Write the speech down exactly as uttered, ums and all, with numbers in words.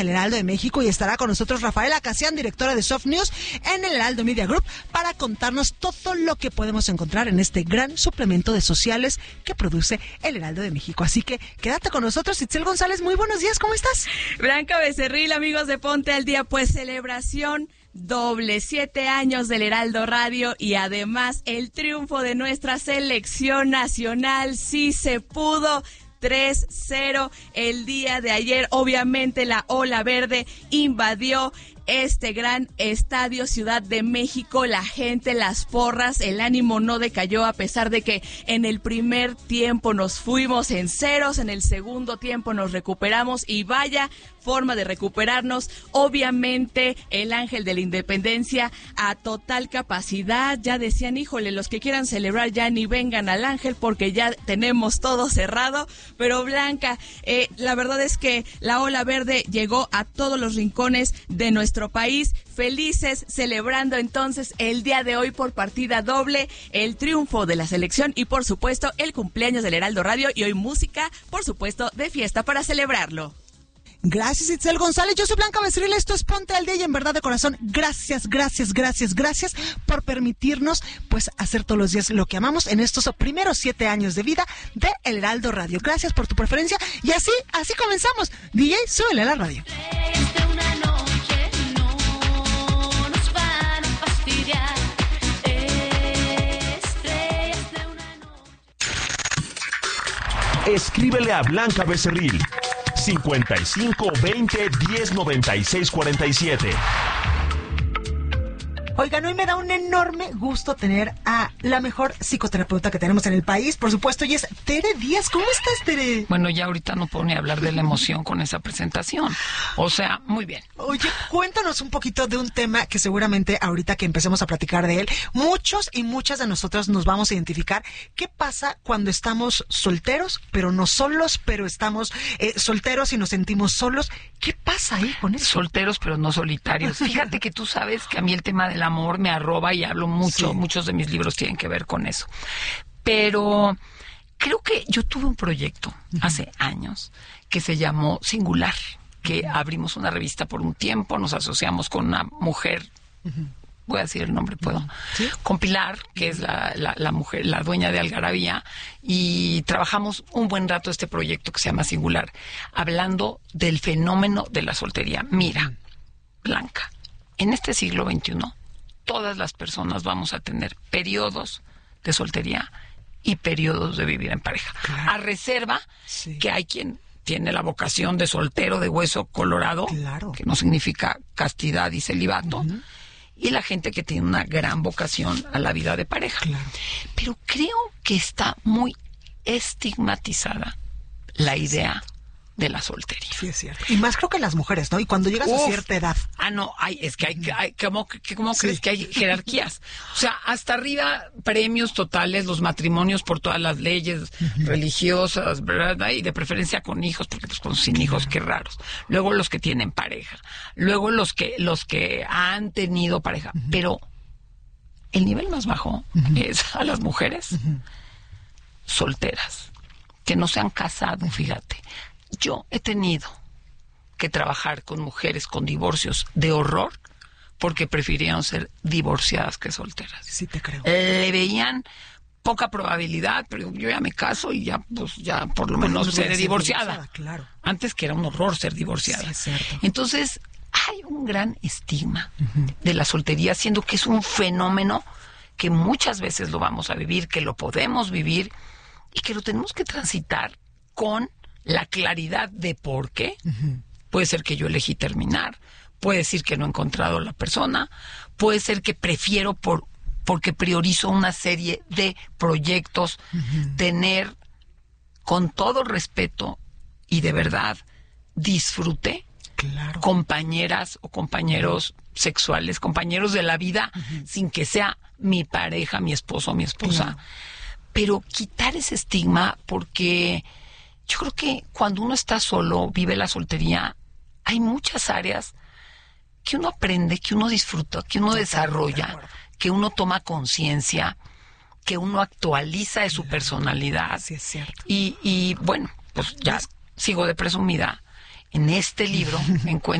El Heraldo de México, y estará con nosotros Rafaela Casian, directora de Soft News en el Heraldo Media Group, para contarnos todo lo que podemos encontrar en este gran suplemento de sociales que produce el Heraldo de México. Así que quédate con nosotros. Itzel González, muy buenos días, ¿cómo estás? Blanca Becerril, amigos de Ponte al Día, pues celebración doble, siete años del Heraldo Radio y además el triunfo de nuestra selección nacional. Sí se pudo. tres cero el día de ayer. Obviamente la ola verde invadió este gran estadio Ciudad de México, la gente, las porras, el ánimo no decayó a pesar de que en el primer tiempo nos fuimos en ceros, en el segundo tiempo nos recuperamos y vaya forma de recuperarnos. Obviamente el Ángel de la Independencia a total capacidad. Ya decían, híjole, los que quieran celebrar ya ni vengan al Ángel porque ya tenemos todo cerrado. Pero Blanca, eh, la verdad es que la ola verde llegó a todos los rincones de nuestro país, felices, celebrando entonces el día de hoy por partida doble el triunfo de la selección y por supuesto el cumpleaños del Heraldo Radio, y hoy música, por supuesto, de fiesta para celebrarlo. Gracias, Itzel González. Yo soy Blanca Becerril, esto es Ponte al Día, y en verdad de corazón, gracias, gracias, gracias, gracias por permitirnos pues hacer todos los días lo que amamos en estos primeros siete años de vida de El Heraldo Radio. Gracias por tu preferencia y así, así comenzamos. D J, súbele a la radio. Escríbele a Blanca Becerril cincuenta y cinco veinte diez noventa y seis cuarenta y siete. Oigan, hoy me da un enorme gusto tener a la mejor psicoterapeuta que tenemos en el país, por supuesto, y es Tere Díaz. ¿Cómo estás, Tere? Bueno, ya ahorita no puedo ni hablar de la emoción con esa presentación. O sea, muy bien. Oye, cuéntanos un poquito de un tema que seguramente ahorita que empecemos a platicar de él, muchos y muchas de nosotros nos vamos a identificar. ¿Qué pasa cuando estamos solteros, pero no solos, pero estamos eh, solteros y nos sentimos solos? ¿Qué pasa ahí con eso? Solteros, pero no solitarios. Fíjate que tú sabes que a mí el tema del amor me arroba y hablo mucho. Sí. Muchos de mis libros tienen que ver con eso. Pero creo que yo tuve un proyecto uh-huh. hace años que se llamó Singular, que uh-huh. abrimos una revista por un tiempo, nos asociamos con una mujer, uh-huh. voy a decir el nombre, ¿puedo? ¿Sí? Con Pilar, que es la, la, la mujer, la dueña de Algarabía, y trabajamos un buen rato este proyecto que se llama Singular, hablando del fenómeno de la soltería. Mira, Blanca, en este siglo veintiuno, todas las personas vamos a tener periodos de soltería y periodos de vivir en pareja. Claro. A reserva sí. que hay quien tiene la vocación de soltero de hueso colorado, claro. que no significa castidad y celibato, uh-huh. y la gente que tiene una gran vocación a la vida de pareja. Claro. Pero creo que está muy estigmatizada la idea de la soltería. Sí, es cierto. Y más creo que las mujeres, ¿no? Y cuando llegas Uf, a cierta edad. Ah, no, hay, es que hay, hay ¿cómo, cómo sí. crees que hay jerarquías? O sea, hasta arriba, premios totales, los matrimonios por todas las leyes uh-huh. religiosas, ¿verdad? Y de preferencia con hijos, porque pues con sin hijos, qué raros. Luego los que tienen pareja. Luego los que, los que han tenido pareja. Uh-huh. Pero el nivel más bajo uh-huh. es a las mujeres uh-huh. solteras, que no se han casado, fíjate. Yo he tenido que trabajar con mujeres con divorcios de horror porque prefirieron ser divorciadas que solteras. Sí, te creo. Le veían poca probabilidad, pero yo ya me caso y ya, pues, ya por lo menos pues, seré divorciada. divorciada. Claro. Antes que era un horror ser divorciada. Sí, es cierto. Entonces, hay un gran estigma uh-huh. de la soltería, siendo que es un fenómeno que muchas veces lo vamos a vivir, que lo podemos vivir y que lo tenemos que transitar con la claridad de por qué. Uh-huh. Puede ser que yo elegí terminar, puede decir que no he encontrado a la persona, puede ser que prefiero por porque priorizo una serie de proyectos, uh-huh. tener con todo respeto y de verdad disfrute claro. compañeras o compañeros sexuales, compañeros de la vida, uh-huh. sin que sea mi pareja, mi esposo o mi esposa. Claro. Pero quitar ese estigma, porque yo creo que cuando uno está solo, vive la soltería, hay muchas áreas que uno aprende, que uno disfruta, que uno desarrolla, que uno toma conciencia, que uno actualiza de su personalidad. Sí, es cierto. Y, y bueno, pues ya sigo de presumida En este libro encuentro